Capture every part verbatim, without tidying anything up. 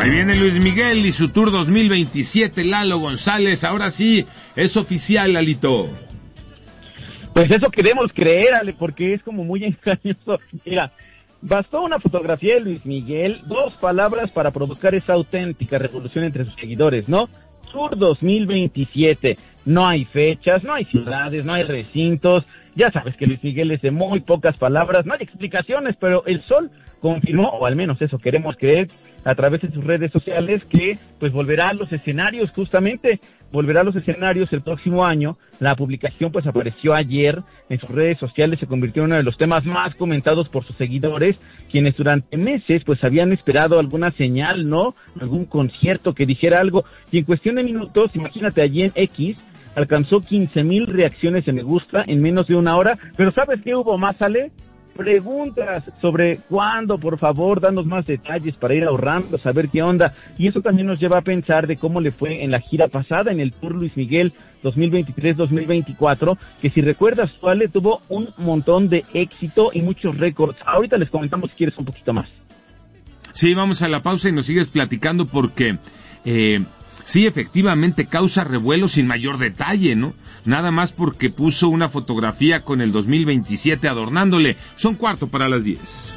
Ahí viene Luis Miguel y su Tour dos mil veintisiete, Lalo González. Ahora sí, es oficial, Lalito. Pues eso queremos creer, Ale, porque es como muy engañoso. Mira, bastó una fotografía de Luis Miguel, dos palabras para provocar esa auténtica revolución entre sus seguidores, ¿no? Tour dos mil veintisiete. No hay fechas, no hay ciudades, no hay recintos. Ya sabes que Luis Miguel es de muy pocas palabras, no hay explicaciones, pero el Sol confirmó, o al menos eso queremos creer, a través de sus redes sociales, que pues volverá a los escenarios, justamente, volverá a los escenarios el próximo año. La publicación pues apareció ayer en sus redes sociales, se convirtió en uno de los temas más comentados por sus seguidores, quienes durante meses pues habían esperado alguna señal, ¿no? Algún concierto que dijera algo, y en cuestión de minutos, imagínate, allí en X, alcanzó quince mil reacciones de me gusta en menos de una hora, pero ¿sabes qué hubo más, Ale? Preguntas sobre cuándo, por favor, danos más detalles para ir ahorrando, saber qué onda, y eso también nos lleva a pensar de cómo le fue en la gira pasada, en el Tour Luis Miguel dos mil veintitrés dos mil veinticuatro, que si recuerdas, Ale, tuvo un montón de éxito y muchos récords. Ahorita les comentamos si quieres un poquito más. Sí, vamos a la pausa y nos sigues platicando porque... Eh... Sí, efectivamente causa revuelo sin mayor detalle, ¿no? Nada más porque puso una fotografía con el dos mil veintisiete adornándole. Son cuarto para las diez.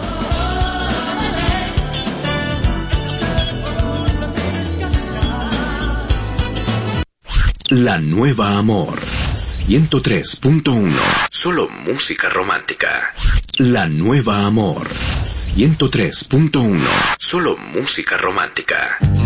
La Nueva Amor ciento tres punto uno. Solo música romántica. La Nueva Amor ciento tres punto uno. Solo música romántica.